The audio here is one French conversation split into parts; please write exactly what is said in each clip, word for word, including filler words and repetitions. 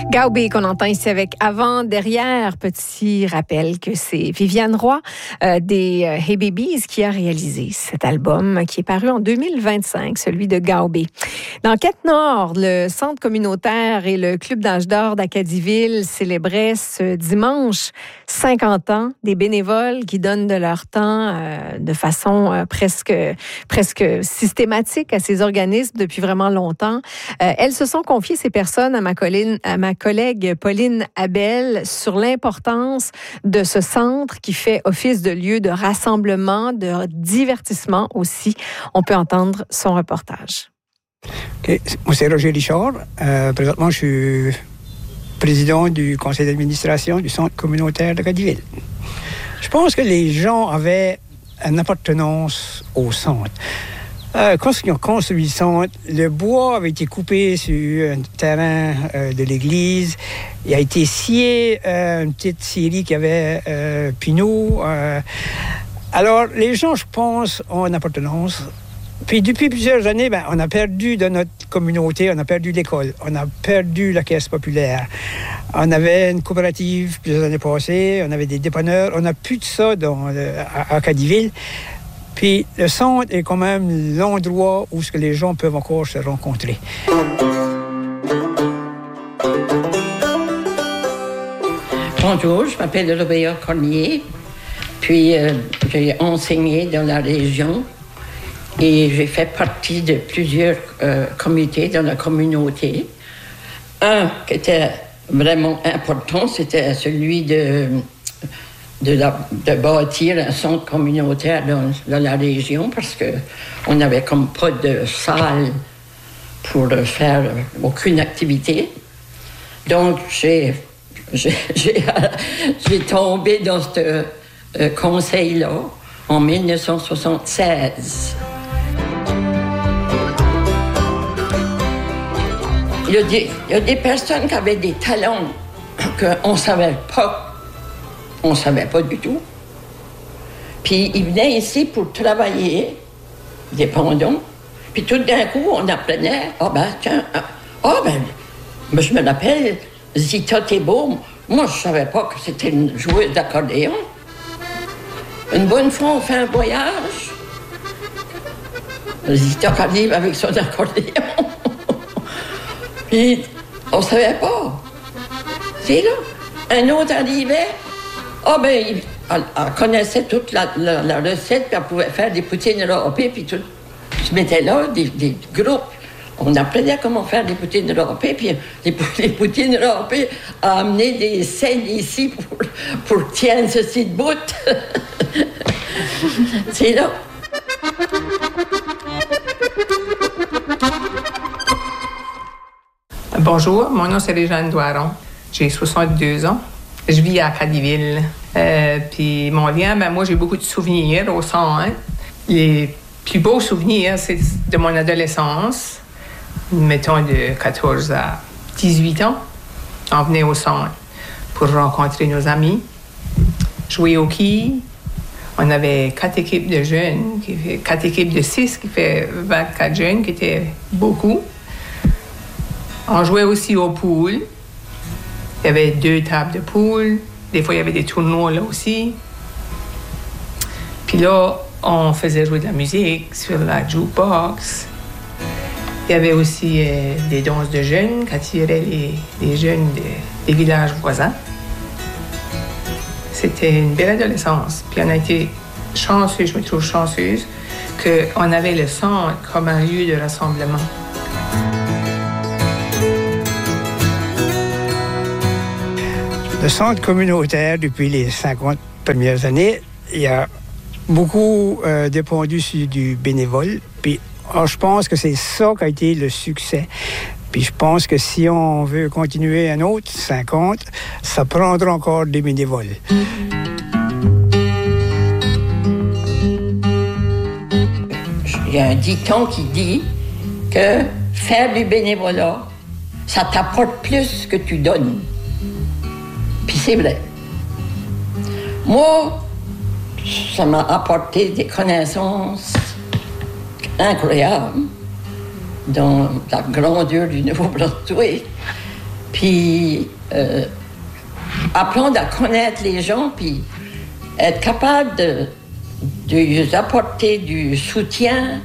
Gaobé qu'on entend ici avec Avant, Derrière. Petit rappel que c'est Viviane Roy euh, des euh, Hey Babies qui a réalisé cet album qui est paru en deux mille vingt-cinq, celui de Gaobé. Dans Quête-Nord, le centre communautaire et le club d'âge d'or d'Acadieville célébraient ce dimanche cinquante ans des bénévoles qui donnent de leur temps euh, de façon euh, presque, presque systématique à ces organismes depuis vraiment longtemps. Euh, elles se sont confiées, ces personnes, à ma, colline, à ma collègue Pauline Abel sur l'importance de ce centre qui fait office de lieu de rassemblement, de divertissement aussi. On peut entendre son reportage. Okay. Moi, c'est Roger Richard. Euh, présentement, je suis président du conseil d'administration du centre communautaire d'Acadieville. Je pense que les gens avaient une appartenance au centre. Euh, quand ils ont construit le centre, le bois avait été coupé sur un terrain euh, de l'église. Il a été scié, euh, une petite scierie qui avait euh, pinot. Euh. Alors, les gens, je pense, ont une appartenance. Puis depuis plusieurs années, ben, on a perdu de notre communauté, on a perdu l'école, on a perdu la caisse populaire. On avait une coopérative plusieurs années passées, on avait des dépanneurs, on n'a plus de ça dans, à, à Acadieville. Puis le centre est quand même l'endroit où ce que les gens peuvent encore se rencontrer. Bonjour, je m'appelle Robéa Cornier, puis euh, j'ai enseigné dans la région. Et j'ai fait partie de plusieurs euh, comités dans la communauté. Un qui était vraiment important, c'était celui de, de, la, de bâtir un centre communautaire dans, dans la région parce qu'on n'avait comme pas de salle pour faire aucune activité. Donc, j'ai, j'ai, j'ai, j'ai tombé dans ce euh, conseil-là en dix-neuf cent soixante-seize. Il y, a des, il y a des personnes qui avaient des talents qu'on ne savait pas. On ne savait pas du tout. Puis ils venaient ici pour travailler, dépendants. Puis tout d'un coup, on apprenait, ah oh ben tiens, ah oh ben, je me rappelle, Zita Thébault. Moi, je ne savais pas que c'était une joueuse d'accordéon. Une bonne fois, on fait un voyage. Zita arrive avec son accordéon. Puis, on ne savait pas. C'est là. Un autre arrivait. Ah, oh, ben, elle, elle connaissait toute la, la, la recette, puis elle pouvait faire des poutines râpées, puis tout. Je mettais là des, des groupes. On apprenait comment faire des poutines râpées, puis les, les poutines râpées a amené des scènes ici pour, pour tiendre ceci de bout. C'est là. Bonjour, mon nom c'est Réjeanne Doiron. J'ai soixante-deux ans. Je vis à Acadieville. Euh, puis mon lien, ben moi j'ai beaucoup de souvenirs au centre. Les plus beaux souvenirs, c'est de mon adolescence. Mettons de quatorze à dix-huit ans. On venait au centre pour rencontrer nos amis, jouer au quilles. On avait quatre équipes de jeunes, qui fait, quatre équipes de six, qui fait vingt-quatre jeunes, qui étaient beaucoup. On jouait aussi au pool. Il y avait deux tables de pool. Des fois, il y avait des tournois là aussi. Puis là, on faisait jouer de la musique sur la jukebox. Il y avait aussi euh, des danses de jeunes qui attiraient les, les jeunes de, des villages voisins. C'était une belle adolescence. Puis on a été chanceux, je me trouve chanceuse, qu'on avait le centre comme un lieu de rassemblement. Le centre communautaire, depuis les cinquante premières années, il a beaucoup euh, dépendu sur du bénévole. Puis, alors, je pense que c'est ça qui a été le succès. Puis je pense que si on veut continuer un autre cinquante, ça prendra encore des bénévoles. Il y a un dicton qui dit que faire du bénévolat, ça t'apporte plus que tu donnes. Puis c'est vrai. Moi, ça m'a apporté des connaissances incroyables dans la grandeur du Nouveau-Brunswick. puis euh, apprendre à connaître les gens, puis être capable de, de lui apporter du soutien.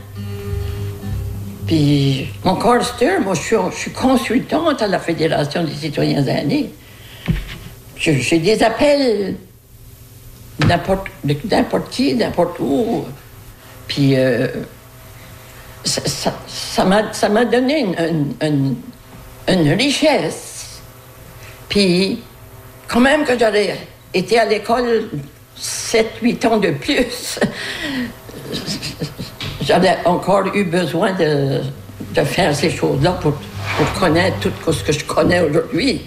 Puis, mon Corster, moi, je suis, je suis consultante à la Fédération des citoyens aînés. Je, j'ai des appels n'importe, n'importe qui, n'importe où. Puis, euh, ça, ça, ça, m'a, ça m'a donné une, une, une, une richesse. Puis, quand même que j'aurais été à l'école sept huit ans de plus, j'aurais encore eu besoin de, de faire ces choses-là pour, pour connaître tout ce que je connais aujourd'hui.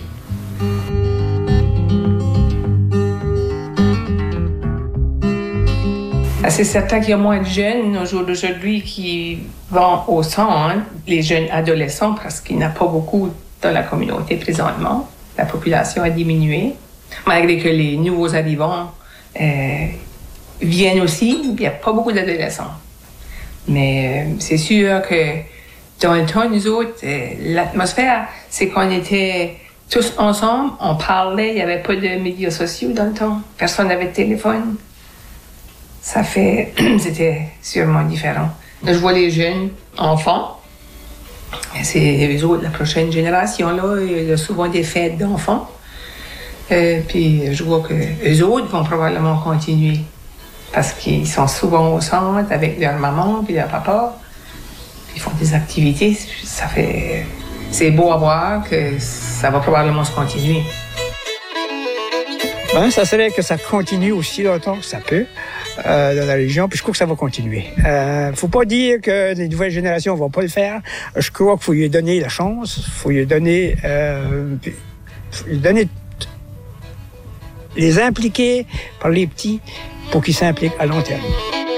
C'est certain qu'il y a moins de jeunes au jour d'aujourd'hui qui vont au centre, hein, les jeunes adolescents, parce qu'il n'y en a pas beaucoup dans la communauté présentement. La population a diminué, malgré que les nouveaux arrivants euh, viennent aussi. Il n'y a pas beaucoup d'adolescents. Mais euh, c'est sûr que dans le temps, nous autres, euh, l'atmosphère, c'est qu'on était tous ensemble, on parlait, il n'y avait pas de médias sociaux dans le temps. Personne n'avait de téléphone. Ça fait... C'était sûrement différent. Là, je vois les jeunes enfants. C'est eux autres, la prochaine génération, là. Il y a souvent des fêtes d'enfants. Euh, puis je vois que eux autres vont probablement continuer. Parce qu'ils sont souvent au centre avec leur maman puis leur papa. Puis ils font des activités. Ça fait... C'est beau à voir que ça va probablement se continuer. Ben, ça serait que ça continue aussi longtemps que ça peut euh, dans la région, puis je crois que ça va continuer. Il euh, ne faut pas dire que les nouvelles générations ne vont pas le faire. Je crois qu'il faut lui donner la chance, il faut lui donner, euh, faut lui donner les impliquer par les petits pour qu'ils s'impliquent à long terme.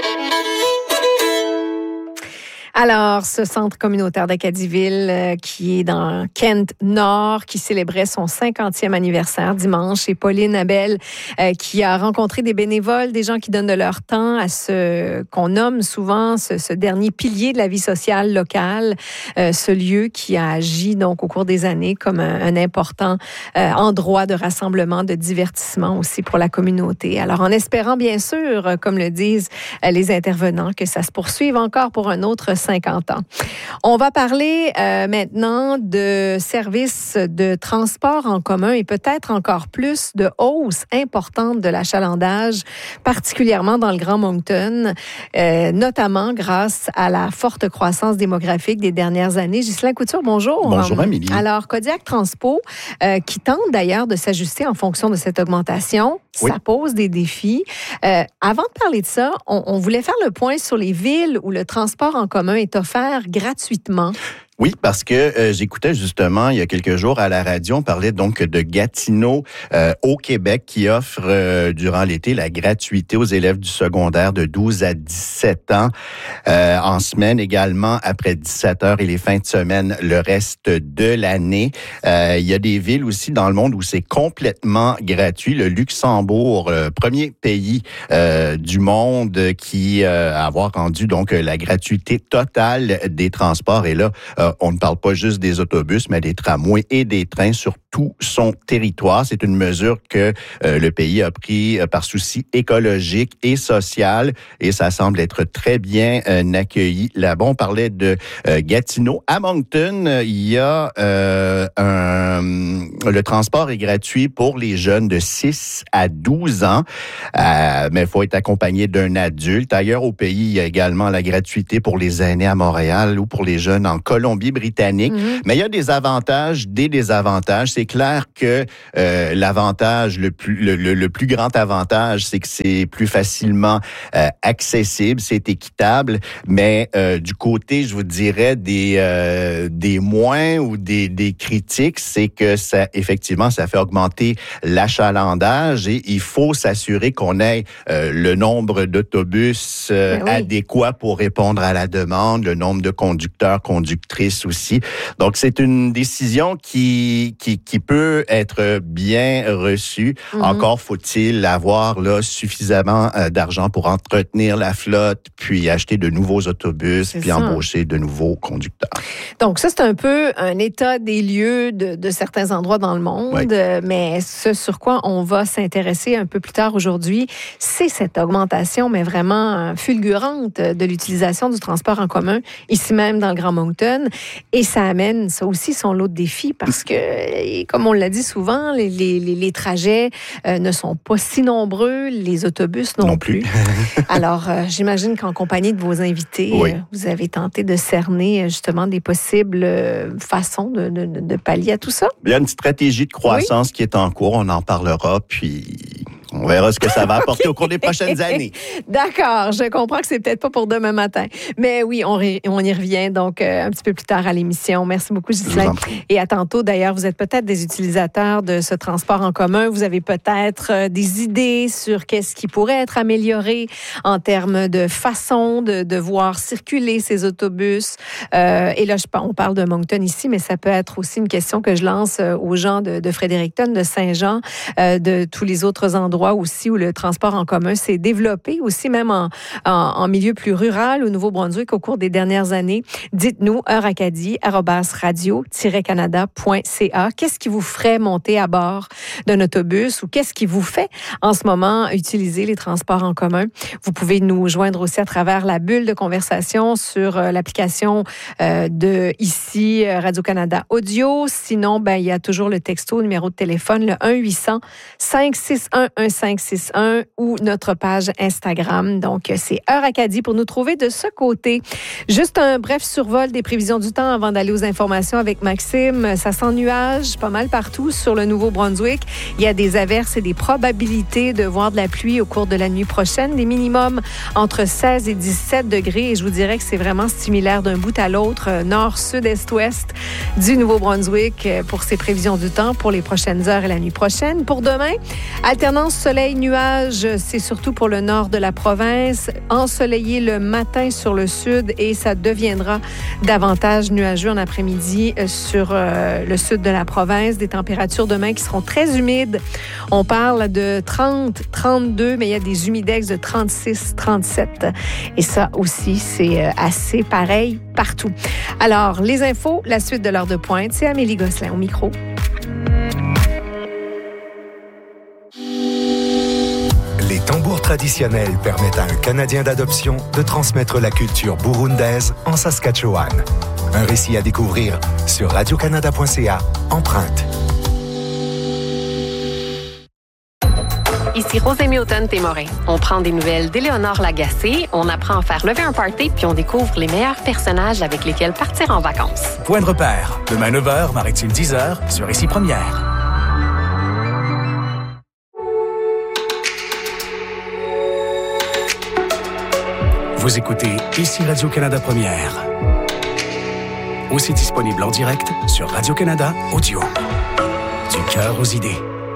Alors, ce centre communautaire d'Acadieville euh, qui est dans Kent-Nord, qui célébrait son cinquantième anniversaire dimanche, et Pauline Abel euh, qui a rencontré des bénévoles, des gens qui donnent de leur temps à ce qu'on nomme souvent ce, ce dernier pilier de la vie sociale locale, euh, ce lieu qui a agi donc au cours des années comme un, un important euh, endroit de rassemblement, de divertissement aussi pour la communauté. Alors, en espérant bien sûr, comme le disent euh, les intervenants, que ça se poursuive encore pour un autre cinquante ans. On va parler euh, maintenant de services de transport en commun et peut-être encore plus de hausse importante de l'achalandage, particulièrement dans le Grand Moncton, euh, notamment grâce à la forte croissance démographique des dernières années. Ghislain Couture, bonjour. Bonjour, Amélie. Alors, Kodiak Transpo, euh, qui tente d'ailleurs de s'ajuster en fonction de cette augmentation, oui. Ça pose des défis. Euh, avant de parler de ça, on, on voulait faire le point sur les villes où le transport en commun est offert gratuitement. Oui, parce que euh, j'écoutais justement il y a quelques jours à la radio, on parlait donc de Gatineau euh, au Québec qui offre euh, durant l'été la gratuité aux élèves du secondaire de douze à dix-sept ans, euh, en semaine également après dix-sept heures et les fins de semaine le reste de l'année. Euh, il y a des villes aussi dans le monde où c'est complètement gratuit. Le Luxembourg, euh, premier pays euh, du monde qui euh, a avoir rendu donc la gratuité totale des transports. Et là, euh, on ne parle pas juste des autobus, mais des tramways et des trains sur tout son territoire. C'est une mesure que euh, le pays a pris euh, par souci écologique et social, et ça semble être très bien euh, accueilli là-bas. On parlait de euh, Gatineau. À Moncton, il y a euh, un... Le transport est gratuit pour les jeunes de six à douze ans, euh, mais il faut être accompagné d'un adulte. Ailleurs au pays, il y a également la gratuité pour les aînés à Montréal ou pour les jeunes en Colombie-Britannique. Mm-hmm. Mais il y a des avantages, des désavantages. C'est clair que euh, l'avantage, le plus, le, le, le plus grand avantage, c'est que c'est plus facilement euh, accessible, c'est équitable. Mais euh, du côté, je vous dirais, des, euh, des moins ou des, des critiques, c'est que ça, effectivement, ça fait augmenter l'achalandage et il faut s'assurer qu'on ait euh, le nombre d'autobus euh, oui. adéquat pour répondre à la demande, le nombre de conducteurs, conductrices aussi. Donc, c'est une décision qui, qui, qui peut être bien reçue. Mm-hmm. Encore faut-il avoir là, suffisamment euh, d'argent pour entretenir la flotte, puis acheter de nouveaux autobus, c'est puis ça. embaucher de nouveaux conducteurs. Donc, ça, c'est un peu un état des lieux de, de certains endroits endroits dans le monde. Oui. Euh, mais ce sur quoi on va s'intéresser un peu plus tard aujourd'hui, c'est cette augmentation, mais vraiment fulgurante, de l'utilisation du transport en commun, ici même dans le Grand Moncton. Et ça amène, ça aussi, son lot de défis parce que, comme on l'a dit souvent, les, les, les trajets euh, ne sont pas si nombreux, les autobus non, non plus. plus. Alors, euh, j'imagine qu'en compagnie de vos invités, oui. euh, vous avez tenté de cerner justement des possibles euh, façons de, de, de pallier à tout ça. Il y a une stratégie de croissance oui. qui est en cours, on en parlera, puis on verra ce que ça va apporter okay. au cours des prochaines années. D'accord, je comprends que c'est peut-être pas pour demain matin, mais oui, on, ré, on y revient donc euh, un petit peu plus tard à l'émission. Merci beaucoup, Ghislain. Et à tantôt. D'ailleurs, vous êtes peut-être des utilisateurs de ce transport en commun. Vous avez peut-être euh, des idées sur qu'est-ce qui pourrait être amélioré en termes de façon de, de voir circuler ces autobus. Euh, et là, je, on parle de Moncton ici, mais ça peut être aussi une question que je lance aux gens de, de Fredericton, de Saint-Jean, euh, de tous les autres endroits aussi où le transport en commun s'est développé, aussi même en, en, en milieu plus rural au Nouveau-Brunswick au cours des dernières années. Dites-nous, heure acadie arobase radio tiret canada point c a. Qu'est-ce qui vous ferait monter à bord d'un autobus ou qu'est-ce qui vous fait en ce moment utiliser les transports en commun? Vous pouvez nous joindre aussi à travers la bulle de conversation sur euh, l'application euh, de ici Radio-Canada Audio. Sinon, ben, il y a toujours le texto, numéro de téléphone, le un huit cents cinq six un un cinq six un ou notre page Instagram. Donc, c'est Heure Acadie pour nous trouver de ce côté. Juste un bref survol des prévisions du temps avant d'aller aux informations avec Maxime. Ça sent nuage pas mal partout sur le Nouveau-Brunswick. Il y a des averses et des probabilités de voir de la pluie au cours de la nuit prochaine. Des minimums entre seize et dix-sept degrés. Et je vous dirais que c'est vraiment similaire d'un bout à l'autre, nord, sud, est, ouest du Nouveau-Brunswick pour ces prévisions du temps pour les prochaines heures et la nuit prochaine. Pour demain, alternance soleil, nuages, c'est surtout pour le nord de la province. Ensoleillé le matin sur le sud et ça deviendra davantage nuageux en après-midi sur euh, le sud de la province. Des températures demain qui seront très humides. On parle de trente, trente-deux, mais il y a des humidex de trente-six, trente-sept. Et ça aussi, c'est assez pareil partout. Alors, les infos, la suite de l'heure de pointe, c'est Amélie Gosselin au micro. Les tambours traditionnels permettent à un Canadien d'adoption de transmettre la culture burundaise en Saskatchewan. Un récit à découvrir sur radio canada point c a, empreinte. Ici Rosémie Automne-Témorin. On prend des nouvelles d'Éléonore Lagacé, on apprend à faire lever un party, puis on découvre les meilleurs personnages avec lesquels partir en vacances. Point de repère. Demain neuf heures, Maritime dix heures, sur Ici Première. Vous écoutez Ici Radio-Canada Première. Aussi disponible en direct sur Radio-Canada Audio. Du cœur aux idées.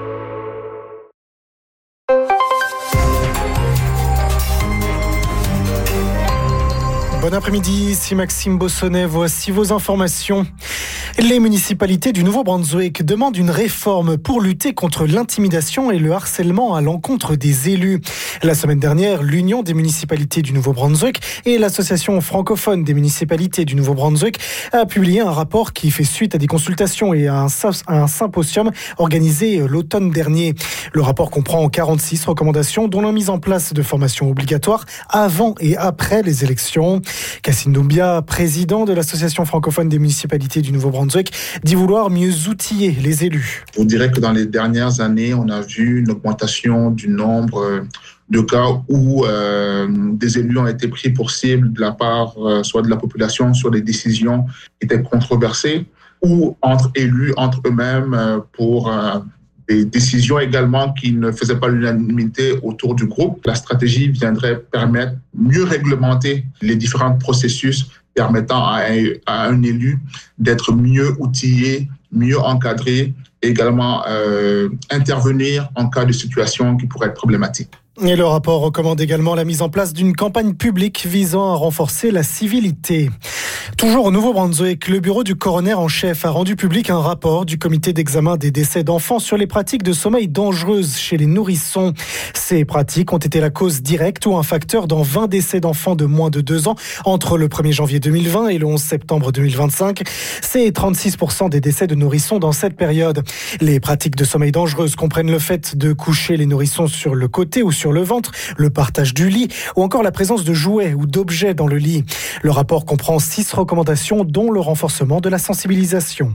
Bon après-midi, ici Maxime Bossonnet, voici vos informations. Les municipalités du Nouveau-Brunswick demandent une réforme pour lutter contre l'intimidation et le harcèlement à l'encontre des élus. La semaine dernière, l'Union des municipalités du Nouveau-Brunswick et l'Association francophone des municipalités du Nouveau-Brunswick a publié un rapport qui fait suite à des consultations et à un, à un symposium organisé l'automne dernier. Le rapport comprend quarante-six recommandations, dont la mise en place de formations obligatoires avant et après les élections. Cassine Doumbia, président de l'Association francophone des municipalités du Nouveau-Brunswick, dit vouloir mieux outiller les élus. Je vous dirais que dans les dernières années, on a vu une augmentation du nombre de cas où euh, des élus ont été pris pour cible de la part euh, soit de la population, soit des décisions qui étaient controversées, ou entre élus, entre eux-mêmes, euh, pour euh, des décisions également qui ne faisaient pas l'unanimité autour du groupe. La stratégie viendrait permettre mieux réglementer les différents processus permettant à un, à un élu d'être mieux outillé, mieux encadré, et également euh, intervenir en cas de situation qui pourrait être problématique. Et le rapport recommande également la mise en place d'une campagne publique visant à renforcer la civilité. Toujours au Nouveau-Brunswick, le bureau du coroner en chef a rendu public un rapport du comité d'examen des décès d'enfants sur les pratiques de sommeil dangereuses chez les nourrissons. Ces pratiques ont été la cause directe ou un facteur dans vingt décès d'enfants de moins de deux ans entre le premier janvier deux mille vingt et le onze septembre deux mille vingt-cinq. C'est trente-six pour cent des décès de nourrissons dans cette période. Les pratiques de sommeil dangereuses comprennent le fait de coucher les nourrissons sur le côté ou sur le ventre, le partage du lit ou encore la présence de jouets ou d'objets dans le lit. Le rapport comprend six recommandations dont le renforcement de la sensibilisation.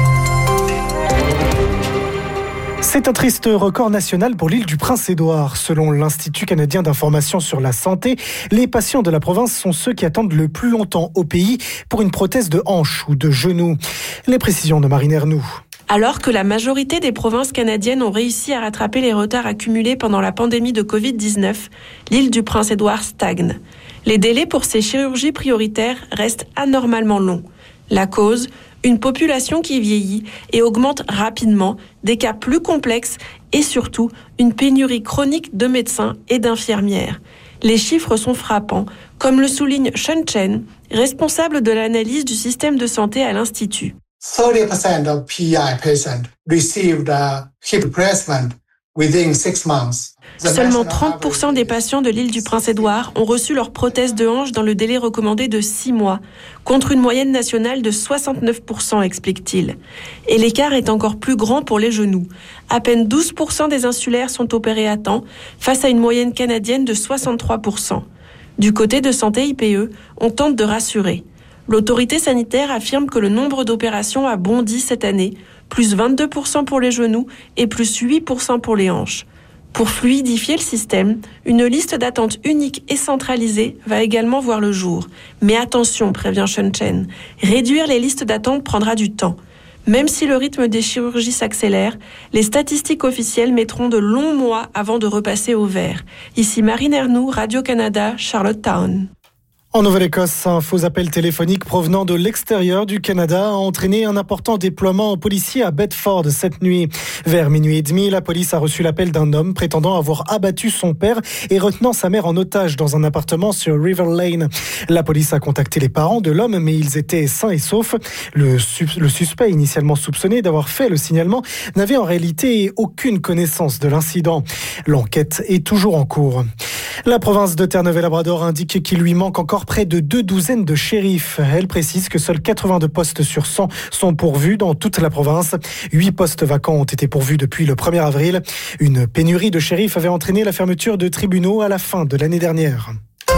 C'est un triste record national pour l'île du Prince-Édouard. Selon l'Institut canadien d'information sur la santé, les patients de la province sont ceux qui attendent le plus longtemps au pays pour une prothèse de hanche ou de genou. Les précisions de Marine Ernoux. Alors que la majorité des provinces canadiennes ont réussi à rattraper les retards accumulés pendant la pandémie de covid dix-neuf, l'île du Prince-Édouard stagne. Les délais pour ces chirurgies prioritaires restent anormalement longs. La cause, une population qui vieillit et augmente rapidement, des cas plus complexes et surtout une pénurie chronique de médecins et d'infirmières. Les chiffres sont frappants, comme le souligne Sean Chen, responsable de l'analyse du système de santé à l'Institut. thirty percent of P I patients received a hip replacement within six months. Seulement trente pour cent des patients de l'île du Prince-Édouard ont reçu leur prothèse de hanche dans le délai recommandé de six mois, contre une moyenne nationale de soixante-neuf pour cent, explique-t-il. Et l'écart est encore plus grand pour les genoux. À peine douze pour cent des insulaires sont opérés à temps, face à une moyenne canadienne de soixante-trois pour cent. Du côté de Santé I P E, on tente de rassurer. L'autorité sanitaire affirme que le nombre d'opérations a bondi cette année, plus vingt-deux pour cent pour les genoux et plus huit pour cent pour les hanches. Pour fluidifier le système, une liste d'attente unique et centralisée va également voir le jour. Mais attention, prévient Sean Chen, réduire les listes d'attente prendra du temps. Même si le rythme des chirurgies s'accélère, les statistiques officielles mettront de longs mois avant de repasser au vert. Ici Marine Ernoux, Radio-Canada, Charlottetown. En Nouvelle-Écosse, un faux appel téléphonique provenant de l'extérieur du Canada a entraîné un important déploiement policier à Bedford cette nuit. Vers minuit et demi, la police a reçu l'appel d'un homme prétendant avoir abattu son père et retenant sa mère en otage dans un appartement sur River Lane. La police a contacté les parents de l'homme, mais ils étaient sains et saufs. Le, su- le suspect, initialement soupçonné d'avoir fait le signalement, n'avait en réalité aucune connaissance de l'incident. L'enquête est toujours en cours. La province de Terre-Neuve-et-Labrador indique qu'il lui manque encore près de deux douzaines de shérifs. Elle précise que seuls quatre-vingt-deux postes sur cent sont pourvus dans toute la province. Huit postes vacants ont été pourvus depuis le premier avril. Une pénurie de shérifs avait entraîné la fermeture de tribunaux à la fin de l'année dernière.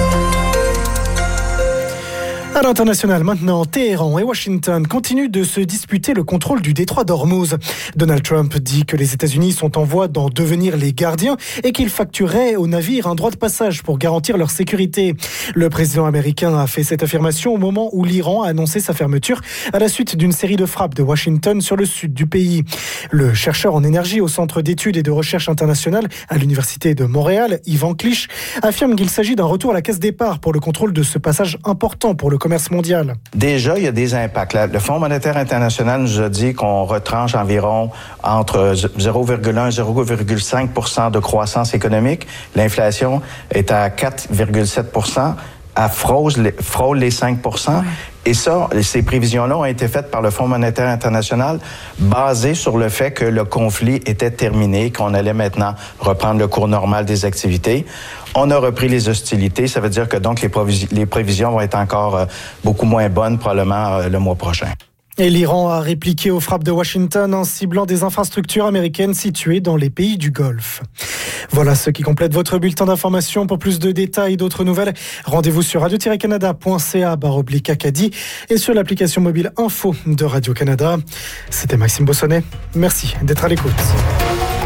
À l'international maintenant, Téhéran et Washington continuent de se disputer le contrôle du détroit d'Ormuz. Donald Trump dit que les États-Unis sont en voie d'en devenir les gardiens et qu'ils factureraient aux navires un droit de passage pour garantir leur sécurité. Le président américain a fait cette affirmation au moment où l'Iran a annoncé sa fermeture à la suite d'une série de frappes de Washington sur le sud du pays. Le chercheur en énergie au Centre d'études et de recherche internationale à l'Université de Montréal, Yvan Clich, affirme qu'il s'agit d'un retour à la case départ pour le contrôle de ce passage important pour le commerce mondial. Déjà, il y a des impacts. Le Fonds monétaire international nous a dit qu'on retranche environ entre zéro virgule un et zéro virgule cinq pour cent de croissance économique. L'inflation est à quatre virgule sept pour cent. Elle frôle, frôle les cinq pour cent. Et ça, ces prévisions-là ont été faites par le Fonds monétaire international basées sur le fait que le conflit était terminé, qu'on allait maintenant reprendre le cours normal des activités. On a repris les hostilités. Ça veut dire que donc les, provis- les prévisions vont être encore euh, beaucoup moins bonnes probablement euh, le mois prochain. Et l'Iran a répliqué aux frappes de Washington en ciblant des infrastructures américaines situées dans les pays du Golfe. Voilà ce qui complète votre bulletin d'information. Pour plus de détails et d'autres nouvelles, rendez-vous sur radio tiret canada point c a barre oblique Acadie et sur l'application mobile Info de Radio-Canada. C'était Maxime Bossonnet. Merci d'être à l'écoute.